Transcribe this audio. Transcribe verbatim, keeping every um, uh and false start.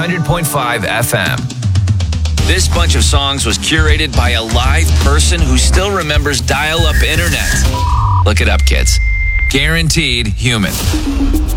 hundred point five F M. This bunch of songs was curated by a live person who still remembers dial-up internet. Look it up, kids. Guaranteed human.